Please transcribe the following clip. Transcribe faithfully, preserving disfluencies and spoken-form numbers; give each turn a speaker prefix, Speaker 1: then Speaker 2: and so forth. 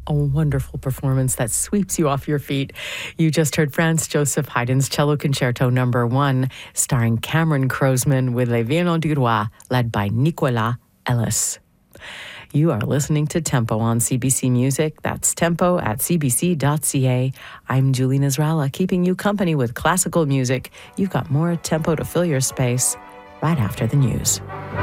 Speaker 1: A wonderful performance that sweeps you off your feet. You just heard Franz Joseph Haydn's Cello Concerto Number One, starring Cameron Croasman with Les Violons du Roi, led by Nicolas Ellis. You are listening to Tempo on C B C Music. That's tempo at c b c dot c a. I'm Julie Nasrallah, keeping you company with classical music. You've got more Tempo to fill your space right after the news.